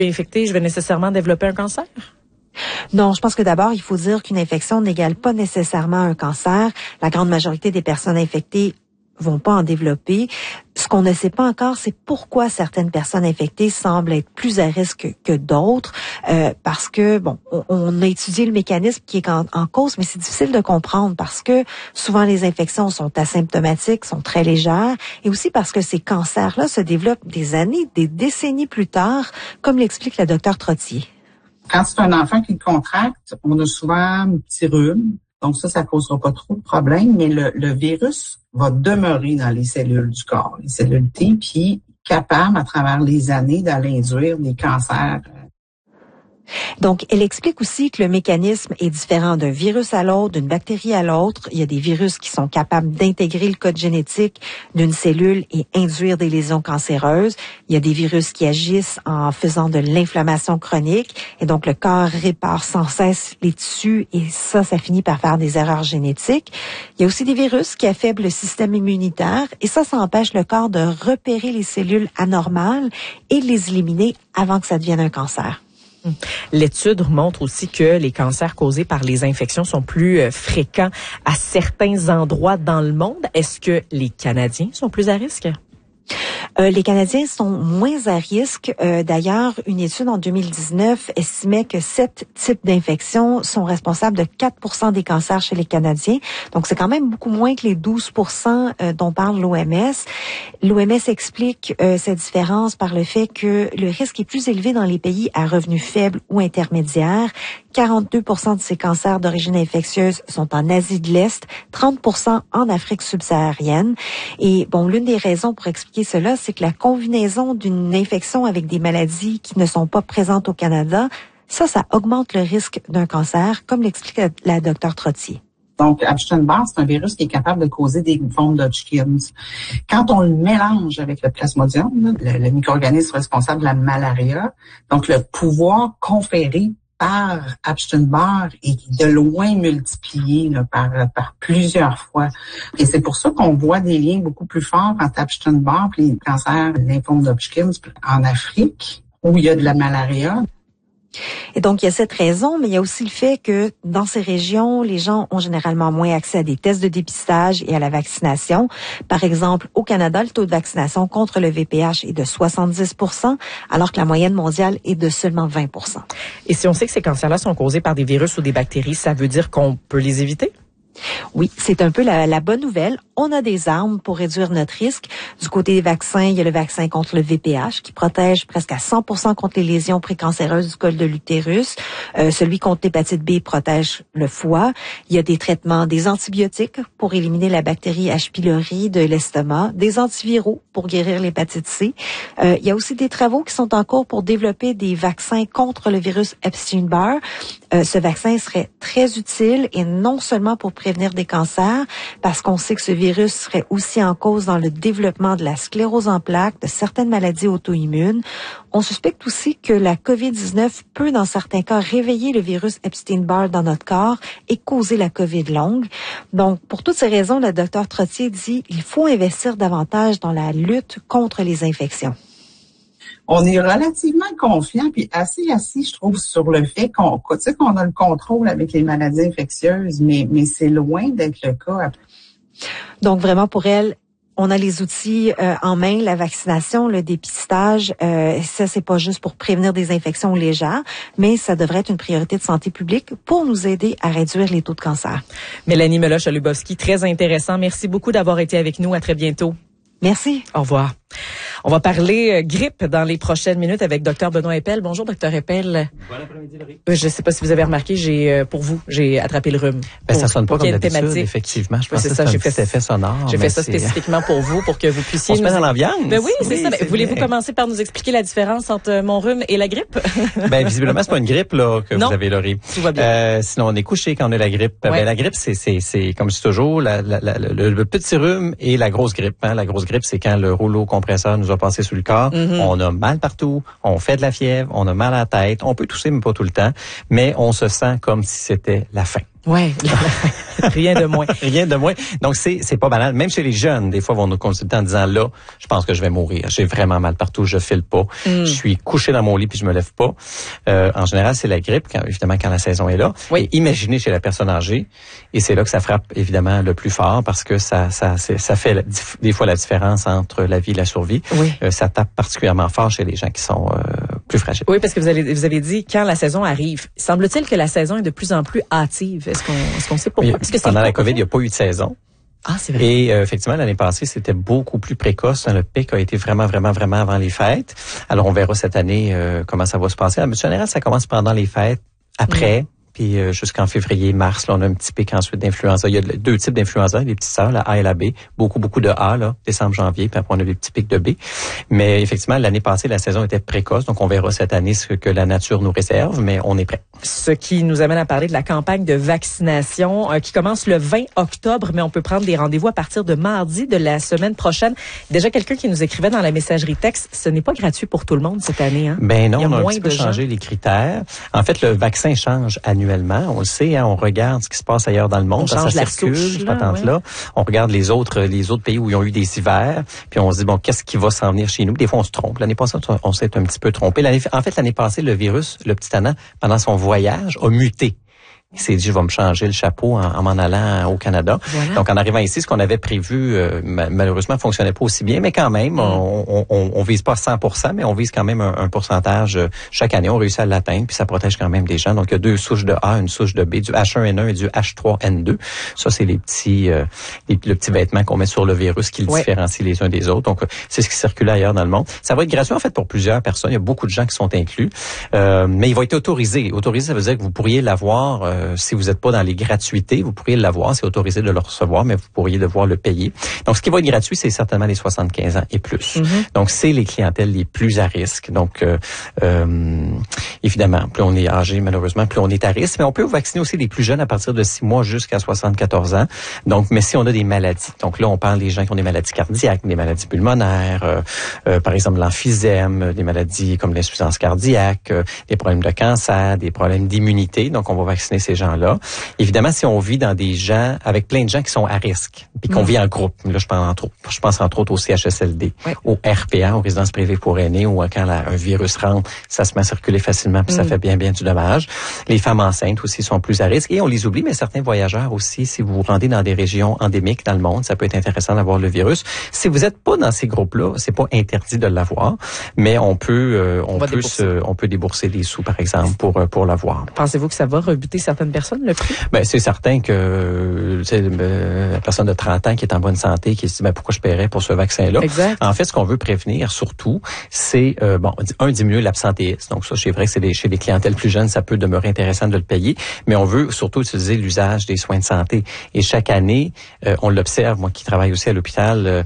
Infecté, je vais nécessairement développer un cancer? Non, je pense que d'abord, il faut dire qu'une infection n'égale pas nécessairement un cancer. La grande majorité des personnes infectées vont pas en développer. Ce qu'on ne sait pas encore, c'est pourquoi certaines personnes infectées semblent être plus à risque que d'autres, parce que, bon, on a étudié le mécanisme qui est en cause, mais c'est difficile de comprendre parce que souvent les infections sont asymptomatiques, sont très légères, et aussi parce que ces cancers-là se développent des années, des décennies plus tard, comme l'explique la docteure Trottier. Quand c'est un enfant qui le contracte, on a souvent un petit rhume. Donc ça causera pas trop de problèmes, mais le virus va demeurer dans les cellules du corps, les cellules T, puis capable, à travers les années, d'aller induire des cancers. Donc, elle explique aussi que le mécanisme est différent d'un virus à l'autre, d'une bactérie à l'autre. Il y a des virus qui sont capables d'intégrer le code génétique d'une cellule et induire des lésions cancéreuses. Il y a des virus qui agissent en faisant de l'inflammation chronique et donc le corps répare sans cesse les tissus et ça finit par faire des erreurs génétiques. Il y a aussi des virus qui affaiblent le système immunitaire et ça empêche le corps de repérer les cellules anormales et de les éliminer avant que ça devienne un cancer. L'étude montre aussi que les cancers causés par les infections sont plus fréquents à certains endroits dans le monde. Est-ce que les Canadiens sont plus à risque? Les Canadiens sont moins à risque. D'ailleurs, une étude en 2019 estimait que 7 types d'infections sont responsables de 4% des cancers chez les Canadiens. Donc, c'est quand même beaucoup moins que les 12% dont parle l'OMS. L'OMS explique cette différence par le fait que le risque est plus élevé dans les pays à revenus faibles ou intermédiaires. 42% de ces cancers d'origine infectieuse sont en Asie de l'Est, 30% en Afrique subsaharienne. Et bon, l'une des raisons pour expliquer cela, c'est que la combinaison d'une infection avec des maladies qui ne sont pas présentes au Canada, ça augmente le risque d'un cancer, comme l'explique la docteure Trottier. Donc, Epstein-Barr, c'est un virus qui est capable de causer des lymphome d'Hodgkin. Quand on le mélange avec le plasmodium, le micro-organisme responsable de la malaria, donc le pouvoir conféré par Epstein-Barr est de loin multiplié par plusieurs fois. Et c'est pour ça qu'on voit des liens beaucoup plus forts entre Epstein-Barr et les cancers lymphome d'Hodgkin en Afrique, où il y a de la malaria. Et donc, il y a cette raison, mais il y a aussi le fait que dans ces régions, les gens ont généralement moins accès à des tests de dépistage et à la vaccination. Par exemple, au Canada, le taux de vaccination contre le VPH est de 70%, alors que la moyenne mondiale est de seulement 20%. Et si on sait que ces cancers-là sont causés par des virus ou des bactéries, ça veut dire qu'on peut les éviter? Oui, c'est un peu la bonne nouvelle. On a des armes pour réduire notre risque. Du côté des vaccins, il y a le vaccin contre le VPH qui protège presque à 100% contre les lésions précancéreuses du col de l'utérus. Celui contre l'hépatite B protège le foie. Il y a des traitements, des antibiotiques pour éliminer la bactérie H. pylori de l'estomac, des antiviraux pour guérir l'hépatite C. Il y a aussi des travaux qui sont en cours pour développer des vaccins contre le virus Epstein-Barr. Ce vaccin serait très utile et non seulement pour prévenir des cancers, parce qu'on sait que ce virus serait aussi en cause dans le développement de la sclérose en plaques, de certaines maladies auto-immunes. On suspecte aussi que la COVID-19 peut, dans certains cas, réveiller le virus Epstein-Barr dans notre corps et causer la COVID longue. Donc, pour toutes ces raisons, le docteur Trottier dit qu'il faut investir davantage dans la lutte contre les infections. On est relativement confiant puis assez assis, je trouve, sur le fait qu'on a le contrôle avec les maladies infectieuses, mais c'est loin d'être le cas. Donc, vraiment, pour elle, on a les outils en main, la vaccination, le dépistage. Ça, c'est pas juste pour prévenir des infections légères, mais ça devrait être une priorité de santé publique pour nous aider à réduire les taux de cancer. Mélanie Meloche-Lubowski, très intéressant. Merci beaucoup d'avoir été avec nous. À très bientôt. Merci. Au revoir. On va parler grippe dans les prochaines minutes avec Dr Benoît Eppel. Bonjour, Dr Eppel. Bon après-midi, Laurie. Je ne sais pas si vous avez remarqué, j'ai attrapé le rhume. Ça sonne pas comme d'habitude, effectivement. Je pense que c'est un petit effet sonore. J'ai fait ça spécifiquement pour vous, pour que vous puissiez... On se met dans l'ambiance. Ben oui, c'est ça. Voulez-vous commencer par nous expliquer la différence entre mon rhume et la grippe? Ben visiblement, c'est pas une grippe là que vous avez, Laurie. Tout va bien. Sinon, on est couché quand on a la grippe. Ouais. Ben la grippe, c'est comme c'est toujours le petit rhume et la grosse grippe. Hein. La grosse grippe, c'est quand le rouleau compresseur nous a passé sous le corps. On a mal partout, on fait de la fièvre, on a mal à la tête, on peut tousser mais pas tout le temps, mais on se sent comme si c'était la fin. Ouais. Rien de moins. Rien de moins. Donc, c'est pas banal. Même chez les jeunes, des fois, vont nous consulter en disant, là, je pense que je vais mourir. J'ai vraiment mal partout, je file pas. Je suis couché dans mon lit puis je me lève pas. En général, c'est la grippe, évidemment, quand la saison est là. Oui. Et imaginez chez la personne âgée. Et c'est là que ça frappe, évidemment, le plus fort parce que ça fait des fois la différence entre la vie et la survie. Oui. Ça tape particulièrement fort chez les gens qui sont plus fragiles. Oui, parce que vous avez dit, quand la saison arrive, semble-t-il que la saison est de plus en plus hâtive. Est-ce qu'on sait pourquoi? Pendant la COVID, il n'y a pas eu de saison. Ah, c'est vrai. Et effectivement, l'année passée, c'était beaucoup plus précoce. Le pic a été vraiment avant les fêtes. Alors, on verra cette année comment ça va se passer. En général, ça commence pendant les fêtes, après. Puis jusqu'en février, mars, là, on a un petit pic ensuite d'influenza. Il y a deux types d'influenza, les petites sœurs, la A et la B. Beaucoup de A, là, décembre, janvier, puis après on a des petits pics de B. Mais effectivement, l'année passée, la saison était précoce, donc on verra cette année ce que la nature nous réserve, mais on est prêt. Ce qui nous amène à parler de la campagne de vaccination qui commence le 20 octobre, mais on peut prendre des rendez-vous à partir de mardi de la semaine prochaine. Déjà, quelqu'un qui nous écrivait dans la messagerie texte, ce n'est pas gratuit pour tout le monde cette année, hein? Ben non, on a un petit peu changé les critères. En fait, le vaccin change annuellement. On le sait, hein, on regarde ce qui se passe ailleurs dans le monde, ça circule, cette patente-là. On regarde les autres pays où ils ont eu des hivers, puis on se dit, bon, qu'est-ce qui va s'en venir chez nous? Des fois, on se trompe. L'année passée, on s'est un petit peu trompé. En fait, l'année passée, le virus, le petit âne, pendant son voyage, a muté. Il s'est dit, je vais me changer le chapeau en m'en allant au Canada. Voilà. Donc, en arrivant ici, ce qu'on avait prévu, malheureusement, fonctionnait pas aussi bien, mais quand même, on vise pas 100%, mais on vise quand même un pourcentage. Chaque année, on réussit à l'atteindre, puis ça protège quand même des gens. Donc, il y a 2 souches de A, une souche de B, du H1N1 et du H3N2. Ça, c'est le petit vêtement qu'on met sur le virus qui le différencie les uns des autres. Donc, c'est ce qui circule ailleurs dans le monde. Ça va être gratuit, en fait, pour plusieurs personnes. Il y a beaucoup de gens qui sont inclus. Mais il va être autorisé. Autorisé, ça veut dire que vous pourriez l'avoir si vous n'êtes pas dans les gratuités, vous pourriez l'avoir, c'est autorisé de le recevoir, mais vous pourriez devoir le payer. Donc, ce qui va être gratuit, c'est certainement les 75 ans et plus. Donc, c'est les clientèles les plus à risque. Donc, évidemment, plus on est âgé, malheureusement, plus on est à risque. Mais on peut vacciner aussi les plus jeunes à partir de 6 mois jusqu'à 74 ans. Donc, mais si on a des maladies. Donc là, on parle des gens qui ont des maladies cardiaques, des maladies pulmonaires, par exemple l'emphysème, des maladies comme l'insuffisance cardiaque, des problèmes de cancer, des problèmes d'immunité. Donc, on va vacciner ces gens-là. Évidemment, si on vit dans des gens, avec plein de gens qui sont à risque, puis qu'on vit en groupe, là, je pense entre autres au CHSLD, au RPA, aux résidences privées pour aînés, où quand un virus rentre, ça se met à circuler facilement, puis ça fait bien du dommage. Les femmes enceintes aussi sont plus à risque. Et on les oublie, mais certains voyageurs aussi, si vous vous rendez dans des régions endémiques dans le monde, ça peut être intéressant d'avoir le virus. Si vous n'êtes pas dans ces groupes-là, c'est pas interdit de l'avoir, mais on peut débourser des sous, par exemple, pour l'avoir. Pensez-vous que ça va rebuter certaines personnes, le prix? Ben, c'est certain que la personne de 30 ans qui est en bonne santé, qui se dit, pourquoi je paierais pour ce vaccin-là? Exact. En fait, ce qu'on veut prévenir, surtout, c'est, diminuer l'absentéisme. Donc ça, c'est vrai que chez les clientèles plus jeunes, ça peut demeurer intéressant de le payer, mais on veut surtout utiliser l'usage des soins de santé. Et chaque année, on l'observe, moi qui travaille aussi à l'hôpital,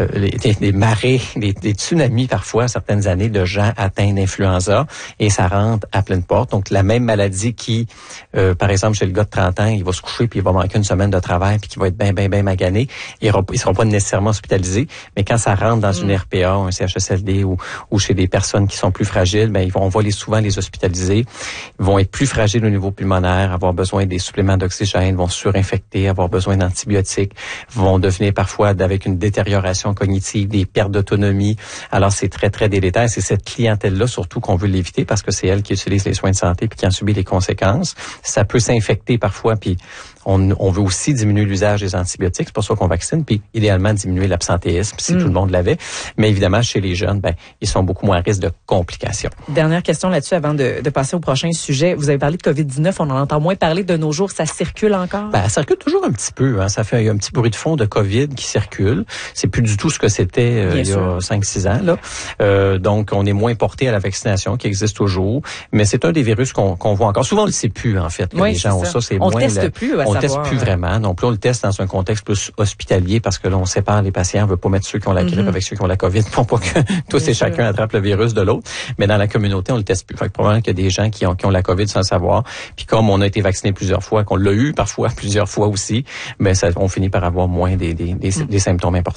des marées, des tsunamis parfois, certaines années, de gens atteints d'influenza, et ça rentre à pleine porte. Donc, la même maladie qui, par exemple, chez le gars de 30 ans, il va se coucher puis il va manquer une semaine de travail puis qu'il va être bien magané, il sera pas nécessairement hospitalisé, mais quand ça rentre dans une RPA, un CHSLD ou chez des personnes qui sont plus fragiles, on va souvent les hospitaliser. Ils vont être plus fragiles au niveau pulmonaire, avoir besoin des suppléments d'oxygène, vont surinfecter, avoir besoin d'antibiotiques, vont devenir parfois avec une détérioration cognitive, des pertes d'autonomie. Alors, c'est très, très délétère. C'est cette clientèle-là, surtout, qu'on veut l'éviter parce que c'est elle qui utilise les soins de santé puis qui en subit les conséquences. Ça peut s'infecter parfois, puis on veut aussi diminuer l'usage des antibiotiques. C'est pour ça qu'on vaccine, puis idéalement diminuer l'absentéisme si tout le monde l'avait. Mais évidemment, chez les jeunes, ils sont beaucoup moins à risque de complications. Dernière question là-dessus avant de passer au prochain sujet. Vous avez parlé de COVID-19, on en entend moins parler de nos jours. Ça circule encore? Ça circule toujours un petit peu. Hein. Il y a un petit bruit de fond de COVID qui circule. C'est plus du tout ce que c'était il y a 5-6 ans. Là. Donc, on est moins porté à la vaccination qui existe toujours. Mais c'est un des virus qu'on voit encore. Souvent, on ne le sait plus, en fait. Les gens ont ça. On ne teste plus. On teste plus vraiment. Donc là, on le teste dans un contexte plus hospitalier parce que là, on sépare les patients. On veut pas mettre ceux qui ont la grippe avec ceux qui ont la COVID pour pas que tous et chacun attrape le virus de l'autre. Mais dans la communauté, on le teste plus. Fait que probablement qu'il y a des gens qui ont la COVID sans le savoir. Puis comme on a été vacciné plusieurs fois, qu'on l'a eu parfois plusieurs fois aussi, on finit par avoir moins des symptômes importants. Alors,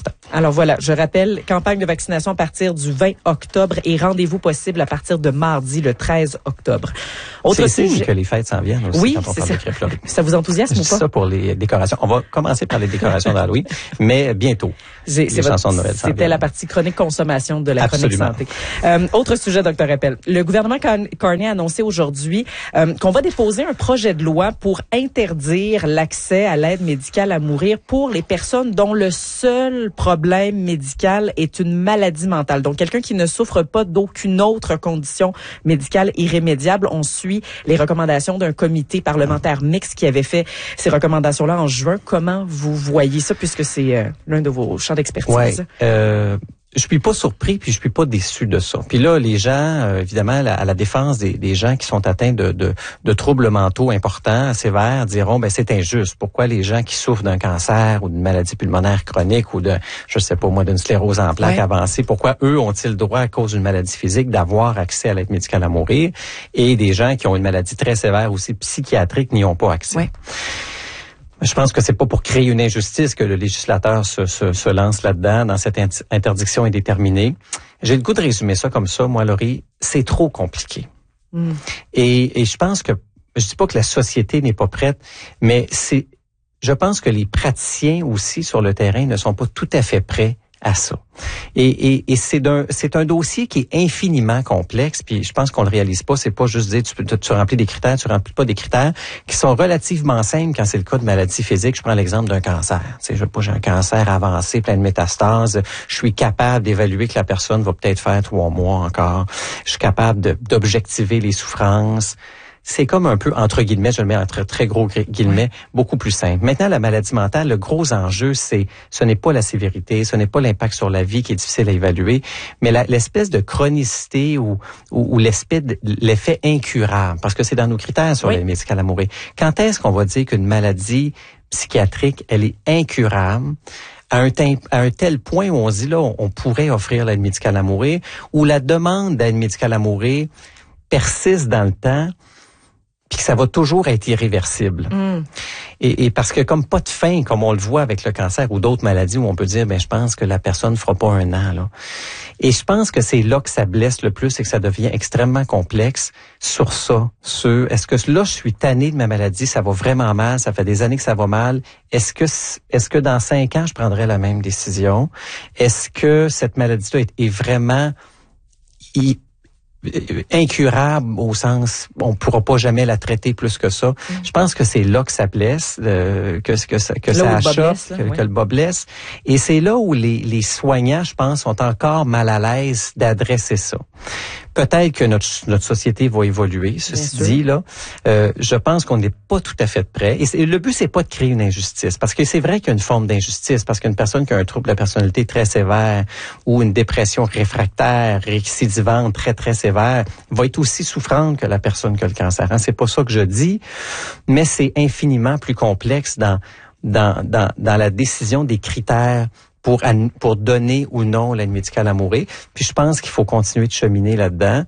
Alors voilà, je rappelle, campagne de vaccination à partir du 20 octobre et rendez-vous possible à partir de mardi, le 13 octobre. Autre signe que les fêtes s'en viennent aussi, oui, quand on parle de crêpes Fleury. Ça vous enthousiasme ou pas? Ça pour les décorations. On va commencer par les décorations d'Halloween, mais bientôt. Les chansons de Noël s'en viennent. C'était la partie chronique consommation de la Absolument. chronique santé. Autre sujet, Dr. Appel. Le gouvernement Carney a annoncé aujourd'hui qu'on va déposer un projet de loi pour interdire l'accès à l'aide médicale à mourir pour les personnes dont le seul problème médical est une maladie mentale. Donc, quelqu'un qui ne souffre pas d'aucune autre condition médicale irrémédiable. On suit les recommandations d'un comité parlementaire mixte qui avait fait ces recommandations-là en juin. Comment vous voyez ça, puisque c'est l'un de vos champs d'expertise? Je suis pas surpris, puis je suis pas déçu de ça. Puis là, les gens, évidemment, à la défense des gens qui sont atteints de troubles mentaux importants, sévères, diront, ben c'est injuste. Pourquoi les gens qui souffrent d'un cancer ou d'une maladie pulmonaire chronique ou d'une sclérose en plaques avancée, pourquoi eux ont-ils le droit, à cause d'une maladie physique, d'avoir accès à l'aide médicale à mourir, et des gens qui ont une maladie très sévère aussi psychiatrique n'y ont pas accès? Ouais. Je pense que c'est pas pour créer une injustice que le législateur se lance là-dedans, dans cette interdiction indéterminée. J'ai le goût de résumer ça comme ça, moi, Laurie. C'est trop compliqué. Et je pense que, je dis pas que la société n'est pas prête, mais je pense que les praticiens aussi sur le terrain ne sont pas tout à fait prêts à ça. Et c'est un dossier qui est infiniment complexe, puis je pense qu'on le réalise pas. C'est pas juste dire tu remplis des critères, tu remplis pas des critères qui sont relativement simples quand c'est le cas de maladie physique. Je prends l'exemple d'un cancer. Tu sais, j'ai un cancer avancé, plein de métastases. Je suis capable d'évaluer que la personne va peut-être faire 3 mois encore. Je suis capable d'objectiver les souffrances. C'est comme un peu, entre guillemets, je le mets entre très gros guillemets, beaucoup plus simple. Maintenant, la maladie mentale, le gros enjeu, ce n'est pas la sévérité, ce n'est pas l'impact sur la vie qui est difficile à évaluer, mais l'espèce de chronicité ou l'effet incurable, parce que c'est dans nos critères sur l'aide médicale à mourir. Quand est-ce qu'on va dire qu'une maladie psychiatrique, elle est incurable? À un tel point où on se dit là, on pourrait offrir l'aide médicale à mourir, ou la demande d'aide médicale à mourir persiste dans le temps, puis que ça va toujours être irréversible. Et parce que comme pas de fin, comme on le voit avec le cancer ou d'autres maladies où on peut dire, je pense que la personne ne fera pas 1 an, là. Et je pense que c'est là que ça blesse le plus et que ça devient extrêmement complexe sur ça. Est-ce que là, je suis tanné de ma maladie, ça va vraiment mal, ça fait des années que ça va mal. Est-ce que dans 5 ans, je prendrai la même décision? Est-ce que cette maladie-là est vraiment incurable au sens on pourra pas jamais la traiter plus que ça. Je pense que c'est là que ça blesse, que ça achoppe, que le bas blesse. Et c'est là où les soignants, je pense, sont encore mal à l'aise d'adresser ça. Peut-être que notre société va évoluer, ceci dit, là. Je pense qu'on n'est pas tout à fait prêt. Et le but, c'est pas de créer une injustice. Parce que c'est vrai qu'il y a une forme d'injustice. Parce qu'une personne qui a un trouble de la personnalité très sévère ou une dépression réfractaire, récidivante, très, très sévère, va être aussi souffrante que la personne qui a le cancer. C'est pas ça que je dis. Mais c'est infiniment plus complexe dans la décision des critères pour donner ou non l'aide médicale à mourir. Puis je pense qu'il faut continuer de cheminer là-dedans.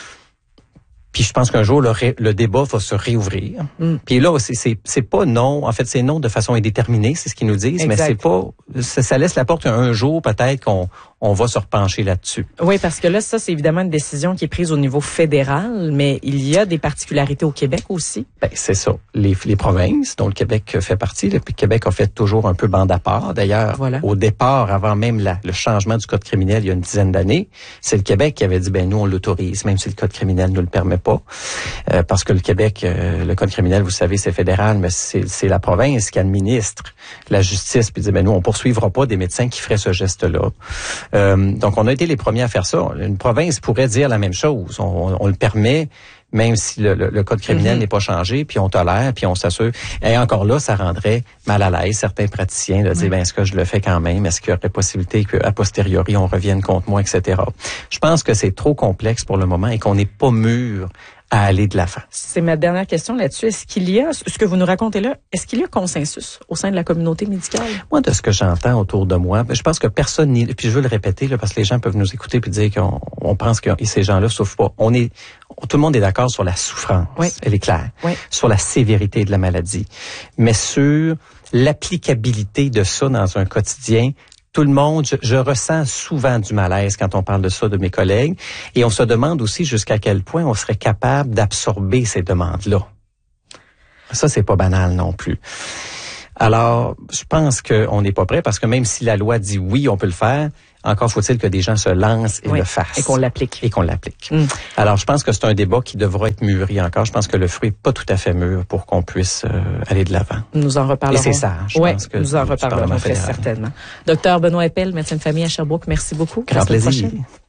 Puis je pense qu'un jour, le débat va se réouvrir. Puis là, c'est pas non. En fait, c'est non de façon indéterminée, c'est ce qu'ils nous disent. Exact. Mais c'est pas. Ça laisse la porte un jour, peut-être qu'on va se repencher là-dessus. Oui, parce que là, ça, c'est évidemment une décision qui est prise au niveau fédéral, mais il y a des particularités au Québec aussi. C'est ça. Les provinces, dont le Québec fait partie, le Québec a fait toujours un peu bande à part. D'ailleurs, au départ, avant même le changement du code criminel il y a une dizaine d'années, c'est le Québec qui avait dit, nous, on l'autorise, même si le code criminel ne le permet pas. Parce que le Québec, le code criminel, vous savez, c'est fédéral, mais c'est la province qui administre la justice, puis dit, nous, on poursuivra pas des médecins qui feraient ce geste-là. Donc, on a été les premiers à faire ça. Une province pourrait dire la même chose. On le permet, même si le code criminel n'est pas changé, puis on tolère, puis on s'assure. Et encore là, ça rendrait mal à l'aise certains praticiens de dire, est-ce que je le fais quand même? Est-ce qu'il y aurait possibilité qu'à posteriori, on revienne contre moi, etc. Je pense que c'est trop complexe pour le moment et qu'on n'est pas mûr à aller de l'avant. C'est ma dernière question là-dessus. Est-ce qu'il y a, ce que vous nous racontez là, est-ce qu'il y a consensus au sein de la communauté médicale? Moi, de ce que j'entends autour de moi, je pense que personne n'y, puis je veux le répéter, là, parce que les gens peuvent nous écouter puis dire qu'on pense que ces gens-là souffrent pas. Tout le monde est d'accord sur la souffrance. Elle est claire. Sur la sévérité de la maladie. Mais sur l'applicabilité de ça dans un quotidien, tout le monde, je ressens souvent du malaise quand on parle de ça de mes collègues, et on se demande aussi jusqu'à quel point on serait capable d'absorber ces demandes-là. Ça, c'est pas banal non plus. Alors, je pense qu'on n'est pas prêt parce que même si la loi dit oui, on peut le faire, encore faut-il que des gens se lancent et le fassent. Et qu'on l'applique. Alors, je pense que c'est un débat qui devra être mûri encore. Je pense que le fruit n'est pas tout à fait mûr pour qu'on puisse aller de l'avant. Nous en reparlerons. Et c'est ça. Je pense que nous en reparlerons très certainement. Docteur Benoît Eppel, médecin de famille à Sherbrooke, merci beaucoup. Grand plaisir.